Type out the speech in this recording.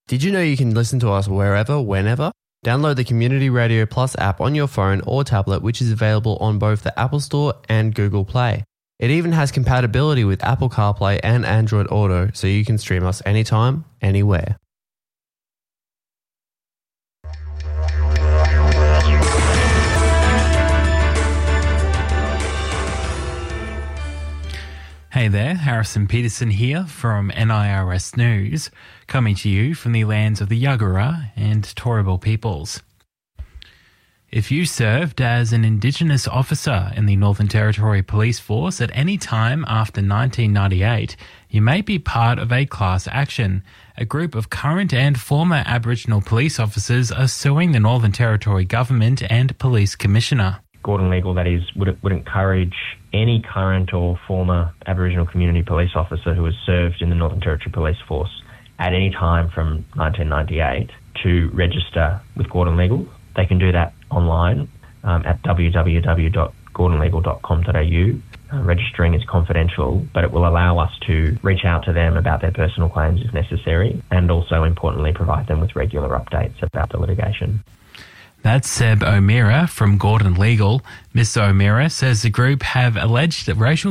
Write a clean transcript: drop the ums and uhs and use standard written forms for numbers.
Did you know you can listen to us wherever, whenever? Download the Community Radio Plus app on your phone or tablet, which is available on both the Apple Store and Google Play. It even has compatibility with Apple CarPlay and Android Auto, so you can stream us anytime, anywhere. Hey there, Harrison Peterson here from NIRS News, coming to you from the lands of the Yagara and Turrbal peoples. If you served as an Indigenous officer in the Northern Territory Police Force at any time after 1998, you may be part of a class action. A group of current and former Aboriginal police officers are suing the Northern Territory Government and Police Commissioner. Gordon Legal, that is, would encourage any current or former Aboriginal community police officer who has served in the Northern Territory Police Force at any time from 1998 to register with Gordon Legal. They can do that online at www.gordonlegal.com.au. Registering is confidential, but it will allow us to reach out to them about their personal claims if necessary, and also, importantly, provide them with regular updates about the litigation. That's Seb O'Meara from Gordon Legal. Ms. O'Meara says the group have alleged that racial